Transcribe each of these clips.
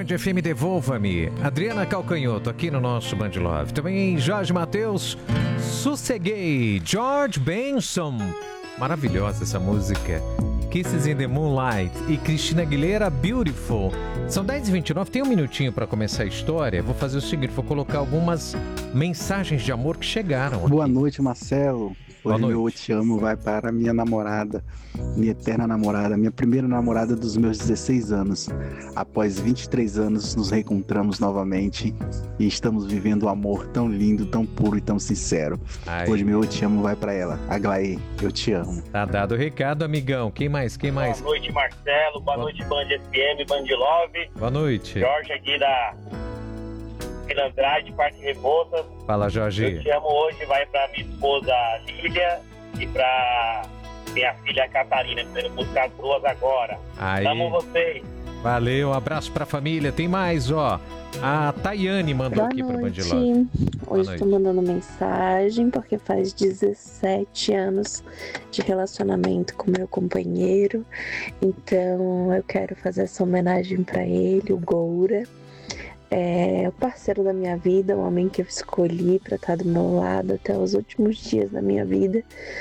Band FM Devolva-me. Adriana Calcanhoto aqui no nosso Band Love. Também Jorge Mateus, Sosseguei. George Benson, maravilhosa essa música. Kisses in the Moonlight. E Cristina Aguilera, Beautiful. São 10h29, tem um minutinho para começar a história. Vou fazer o seguinte, vou colocar algumas mensagens de amor que chegaram aqui. Boa noite, Marcelo. Hoje meu Eu Te Amo vai para minha namorada, minha eterna namorada, minha primeira namorada dos meus 16 anos. Após 23 anos, nos reencontramos novamente e estamos vivendo um amor tão lindo, tão puro e tão sincero. Ai. Hoje meu Eu Te Amo vai para ela. Aglaê, eu te amo. Tá dado o recado, amigão. Quem mais? Boa noite, Marcelo. Boa noite, Band FM, Band Love. Boa noite. Jorge aqui da Vila Andrade, Parque Rebouças. Fala, Jorge. Eu te amo hoje vai pra minha esposa Lília e pra minha filha Catarina, que estão indo buscar as duas agora. Aí. Amo vocês. Valeu, um abraço pra família. Tem mais, ó. A Tayane mandou aqui pro Band Love. Hoje estou mandando mensagem porque faz 17 anos de relacionamento com meu companheiro. Então eu quero fazer essa homenagem para ele, o Goura. É o parceiro da minha vida, o homem que eu escolhi para estar do meu lado até os últimos dias da minha vida.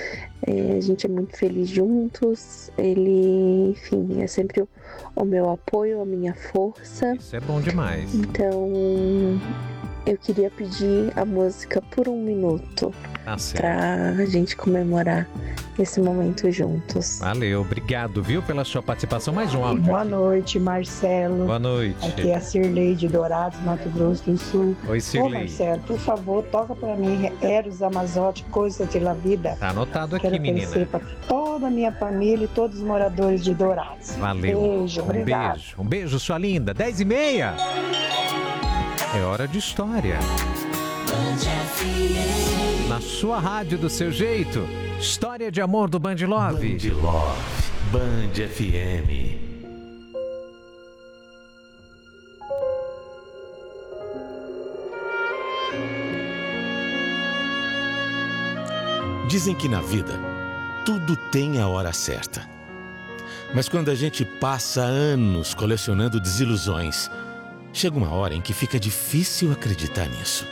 A gente é muito feliz juntos. Ele, enfim, é sempre o meu apoio, a minha força. Isso é bom demais. Então, eu queria pedir a música Por um Minuto. Tá certo. Pra gente comemorar esse momento juntos. Valeu, obrigado, viu, pela sua participação. Mais um áudio. Boa noite, Marcelo. Boa noite. Aqui é a Cirlei de Dourados, Mato Grosso do Sul. Oi, Cirlei. Ô, Marcelo, por favor, toca pra mim Eros Amazotti, Coisa de la Vida. Tá anotado aqui, Quero menina. oferecer pra toda a minha família e todos os moradores de Dourados. Valeu. Beijo, obrigado. Um beijo, sua linda. 10h30. É hora de história. Na sua rádio, do seu jeito. História de amor do Band Love. Band Love, Band FM. Dizem que na vida tudo tem a hora certa. Mas quando a gente passa anos colecionando desilusões, chega uma hora em que fica difícil acreditar nisso.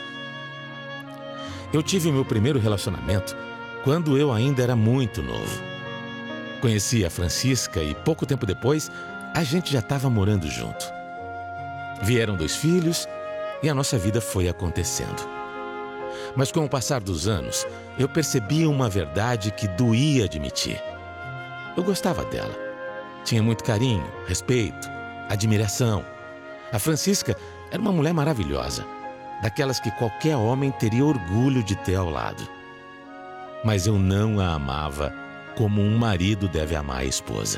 Eu tive o meu primeiro relacionamento quando eu ainda era muito novo. Conheci a Francisca e pouco tempo depois a gente já estava morando junto. Vieram 2 filhos e a nossa vida foi acontecendo. Mas com o passar dos anos, eu percebi uma verdade que doía admitir. Eu gostava dela. Tinha muito carinho, respeito, admiração. A Francisca era uma mulher maravilhosa, daquelas que qualquer homem teria orgulho de ter ao lado. Mas eu não a amava como um marido deve amar a esposa.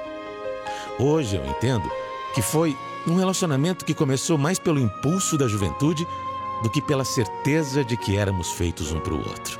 Hoje eu entendo que foi um relacionamento que começou mais pelo impulso da juventude do que pela certeza de que éramos feitos um para o outro.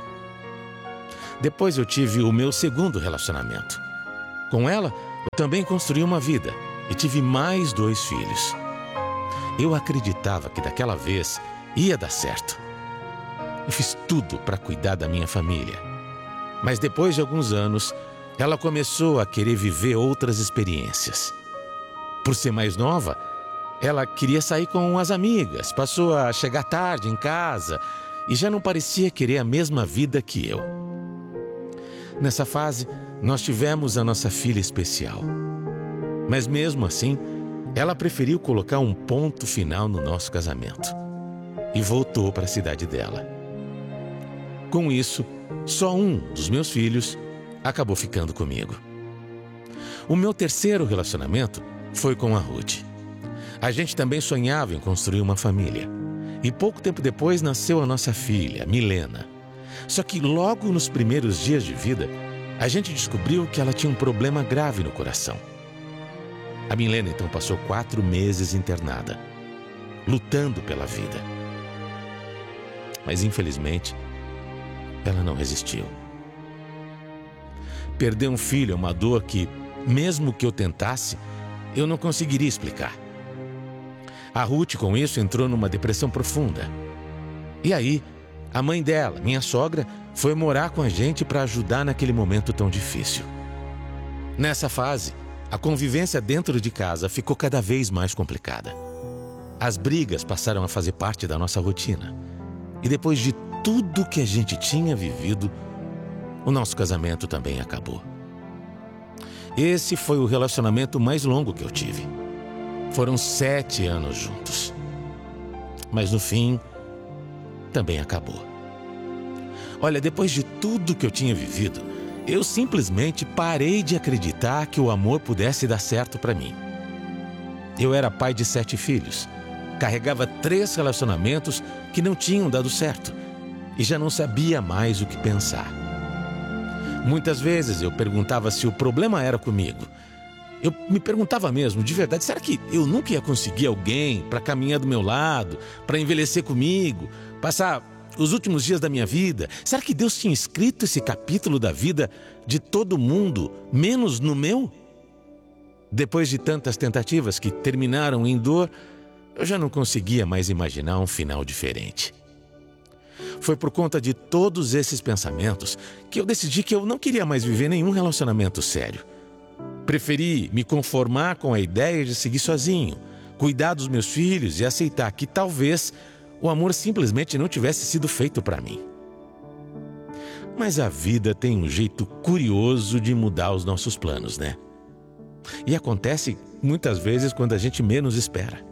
Depois eu tive o meu segundo relacionamento. Com ela, eu também construí uma vida e tive mais 2 filhos. Eu acreditava que daquela vez ia dar certo. Eu fiz tudo para cuidar da minha família. Mas depois de alguns anos, ela começou a querer viver outras experiências. Por ser mais nova, ela queria sair com as amigas, passou a chegar tarde em casa e já não parecia querer a mesma vida que eu. Nessa fase, nós tivemos a nossa filha especial. Mas mesmo assim, ela preferiu colocar um ponto final no nosso casamento e voltou para a cidade dela. Com isso, só um dos meus filhos acabou ficando comigo. O meu terceiro relacionamento foi com a Ruth. A gente também sonhava em construir uma família. E pouco tempo depois nasceu a nossa filha, Milena. Só que logo nos primeiros dias de vida, a gente descobriu que ela tinha um problema grave no coração. A Milena então passou 4 meses internada, lutando pela vida. Mas infelizmente, ela não resistiu. Perder um filho é uma dor que, mesmo que eu tentasse, eu não conseguiria explicar. A Ruth, com isso, entrou numa depressão profunda. E aí, a mãe dela, minha sogra, foi morar com a gente para ajudar naquele momento tão difícil. Nessa fase, a convivência dentro de casa ficou cada vez mais complicada. As brigas passaram a fazer parte da nossa rotina. E depois de tudo que a gente tinha vivido, o nosso casamento também acabou. Esse foi o relacionamento mais longo que eu tive. Foram 7 anos juntos. Mas no fim, também acabou. Olha, depois de tudo que eu tinha vivido, eu simplesmente parei de acreditar que o amor pudesse dar certo para mim. Eu era pai de 7 filhos, carregava 3 relacionamentos que não tinham dado certo e já não sabia mais o que pensar. Muitas vezes eu perguntava se o problema era comigo. Eu me perguntava mesmo, de verdade, será que eu nunca ia conseguir alguém para caminhar do meu lado, para envelhecer comigo, passar os últimos dias da minha vida? Será que Deus tinha escrito esse capítulo da vida de todo mundo, menos no meu? Depois de tantas tentativas que terminaram em dor, eu já não conseguia mais imaginar um final diferente. Foi por conta de todos esses pensamentos que eu decidi que eu não queria mais viver nenhum relacionamento sério. Preferi me conformar com a ideia de seguir sozinho, cuidar dos meus filhos e aceitar que talvez o amor simplesmente não tivesse sido feito para mim. Mas a vida tem um jeito curioso de mudar os nossos planos, né? E acontece muitas vezes quando a gente menos espera.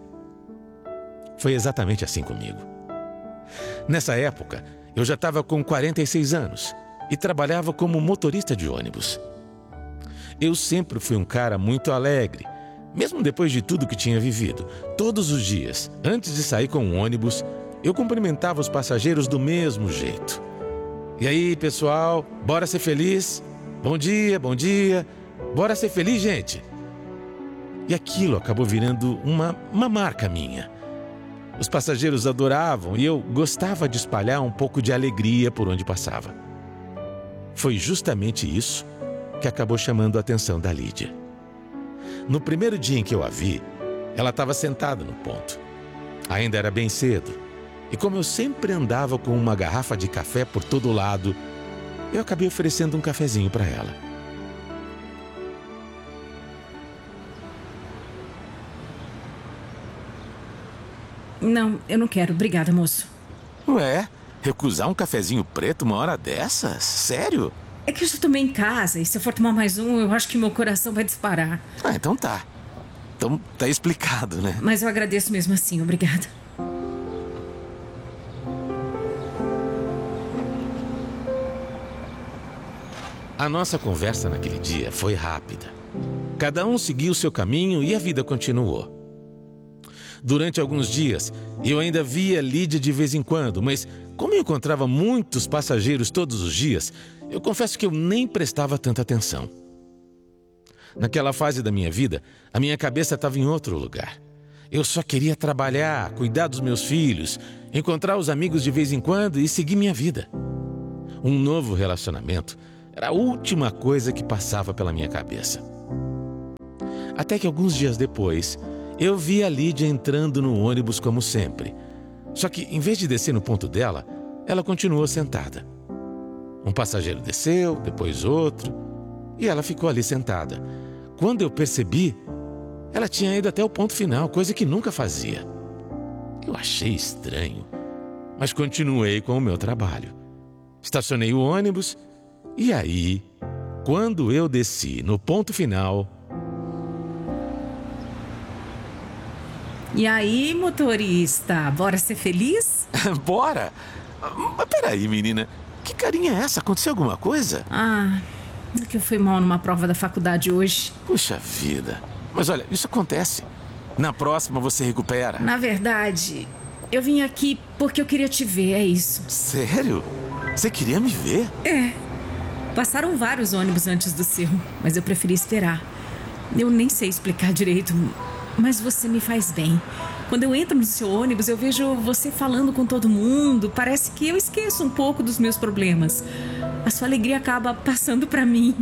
Foi exatamente assim comigo. Nessa época, eu já estava com 46 anos e trabalhava como motorista de ônibus. Eu sempre fui um cara muito alegre, mesmo depois de tudo que tinha vivido. Todos os dias, antes de sair com o ônibus, eu cumprimentava os passageiros do mesmo jeito. E aí, pessoal, bora ser feliz? Bom dia, bora ser feliz, gente? E aquilo acabou virando uma marca minha. Os passageiros adoravam e eu gostava de espalhar um pouco de alegria por onde passava. Foi justamente isso que acabou chamando a atenção da Lídia. No primeiro dia em que eu a vi, ela estava sentada no ponto. Ainda era bem cedo, e como eu sempre andava com uma garrafa de café por todo lado, eu acabei oferecendo um cafezinho para ela. Não, eu não quero. Obrigada, moço. Ué, recusar um cafezinho preto uma hora dessas? Sério? É que eu já tomei em casa e se eu for tomar mais um, eu acho que meu coração vai disparar. Ah, então tá. Então tá explicado, né? Mas eu agradeço mesmo assim, obrigada. A nossa conversa naquele dia foi rápida. Cada um seguiu o seu caminho e a vida continuou. Durante alguns dias, eu ainda via Lídia de vez em quando, mas como eu encontrava muitos passageiros todos os dias, eu confesso que eu nem prestava tanta atenção. Naquela fase da minha vida, a minha cabeça estava em outro lugar. Eu só queria trabalhar, cuidar dos meus filhos, encontrar os amigos de vez em quando e seguir minha vida. Um novo relacionamento era a última coisa que passava pela minha cabeça. Até que alguns dias depois, eu vi a Lídia entrando no ônibus como sempre. Só que, em vez de descer no ponto dela, ela continuou sentada. Um passageiro desceu, depois outro, e ela ficou ali sentada. Quando eu percebi, ela tinha ido até o ponto final, coisa que nunca fazia. Eu achei estranho, mas continuei com o meu trabalho. Estacionei o ônibus, e aí, quando eu desci no ponto final... E aí, motorista, bora ser feliz? Bora! Mas peraí, menina, que carinha é essa? Aconteceu alguma coisa? É que eu fui mal numa prova da faculdade hoje. Puxa vida, mas olha, isso acontece. Na próxima você recupera. Na verdade, eu vim aqui porque eu queria te ver, é isso. Sério? Você queria me ver? É. Passaram vários ônibus antes do seu, mas eu preferi esperar. Eu nem sei explicar direito, mas você me faz bem. Quando eu entro no seu ônibus, eu vejo você falando com todo mundo. Parece que eu esqueço um pouco dos meus problemas. A sua alegria acaba passando pra mim.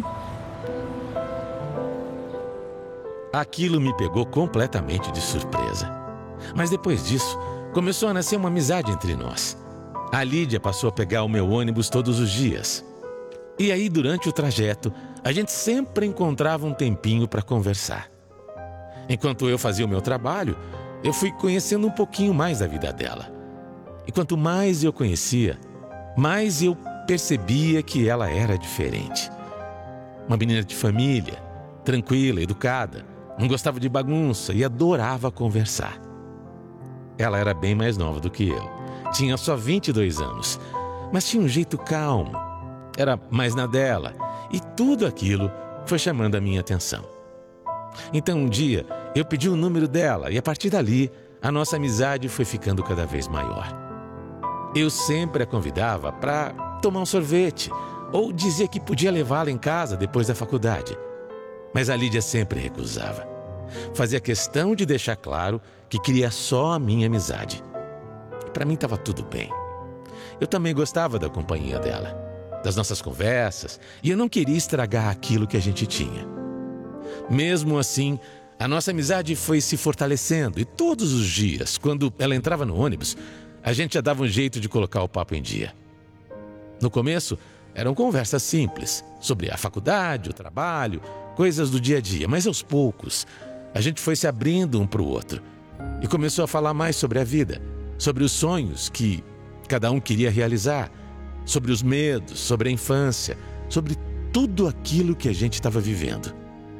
Aquilo me pegou completamente de surpresa. Mas depois disso, começou a nascer uma amizade entre nós. A Lídia passou a pegar o meu ônibus todos os dias. E aí, durante o trajeto, a gente sempre encontrava um tempinho para conversar. Enquanto eu fazia o meu trabalho, eu fui conhecendo um pouquinho mais da vida dela. E quanto mais eu conhecia, mais eu percebia que ela era diferente. Uma menina de família, tranquila, educada, não gostava de bagunça e adorava conversar. Ela era bem mais nova do que eu. Tinha só 22 anos, mas tinha um jeito calmo. Era mais na dela e tudo aquilo foi chamando a minha atenção. Então um dia eu pedi o número dela e a partir dali a nossa amizade foi ficando cada vez maior. Eu sempre a convidava para tomar um sorvete ou dizia que podia levá-la em casa depois da faculdade. Mas a Lídia sempre recusava. Fazia questão de deixar claro que queria só a minha amizade. Para mim estava tudo bem. Eu também gostava da companhia dela, das nossas conversas, e eu não queria estragar aquilo que a gente tinha. Mesmo assim, a nossa amizade foi se fortalecendo e todos os dias, quando ela entrava no ônibus, a gente já dava um jeito de colocar o papo em dia. No começo, eram conversas simples, sobre a faculdade, o trabalho, coisas do dia a dia, mas aos poucos, a gente foi se abrindo um para o outro e começou a falar mais sobre a vida, sobre os sonhos que cada um queria realizar, sobre os medos, sobre a infância, sobre tudo aquilo que a gente estava vivendo.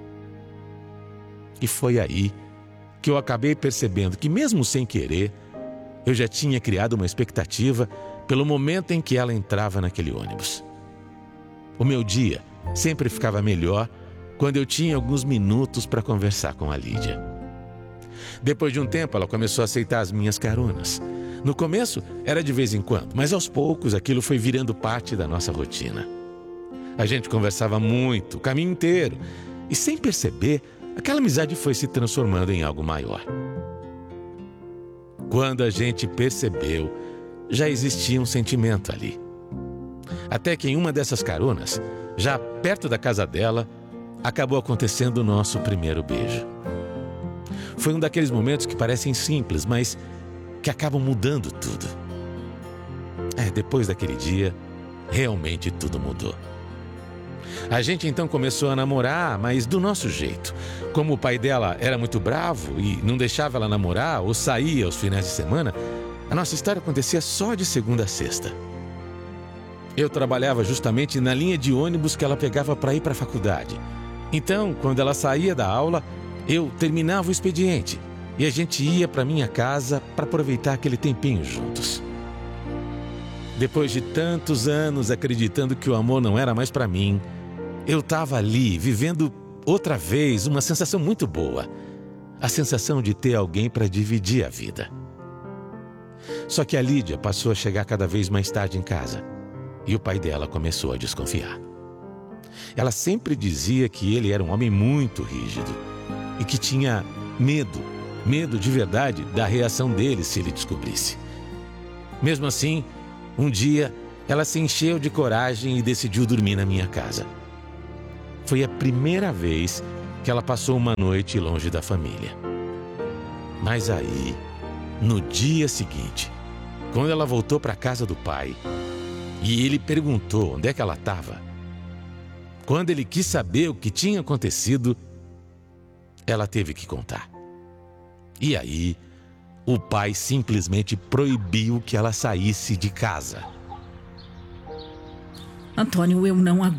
E foi aí que eu acabei percebendo que, mesmo sem querer, eu já tinha criado uma expectativa pelo momento em que ela entrava naquele ônibus. O meu dia sempre ficava melhor quando eu tinha alguns minutos para conversar com a Lídia. Depois de um tempo, ela começou a aceitar as minhas caronas. No começo, era de vez em quando, mas aos poucos aquilo foi virando parte da nossa rotina. A gente conversava muito, o caminho inteiro, e sem perceber, aquela amizade foi se transformando em algo maior. Quando a gente percebeu, já existia um sentimento ali. Até que em uma dessas caronas, já perto da casa dela, acabou acontecendo o nosso primeiro beijo. Foi um daqueles momentos que parecem simples, mas que acabam mudando tudo. Depois daquele dia, realmente tudo mudou. A gente então começou a namorar, mas do nosso jeito. Como o pai dela era muito bravo e não deixava ela namorar ou sair aos finais de semana, a nossa história acontecia só de segunda a sexta. Eu trabalhava justamente na linha de ônibus que ela pegava para ir para a faculdade. Então, quando ela saía da aula, eu terminava o expediente e a gente ia para minha casa para aproveitar aquele tempinho juntos. Depois de tantos anos acreditando que o amor não era mais para mim, eu estava ali vivendo outra vez uma sensação muito boa. A sensação de ter alguém para dividir a vida. Só que a Lídia passou a chegar cada vez mais tarde em casa e o pai dela começou a desconfiar. Ela sempre dizia que ele era um homem muito rígido e que tinha medo de verdade da reação dele se ele descobrisse. Mesmo assim, um dia ela se encheu de coragem e decidiu dormir na minha casa. Foi a primeira vez que ela passou uma noite longe da família. Mas aí, no dia seguinte, quando ela voltou para a casa do pai e ele perguntou onde é que ela estava, quando ele quis saber o que tinha acontecido, ela teve que contar. E aí, o pai simplesmente proibiu que ela saísse de casa. Antônio, eu não aguento.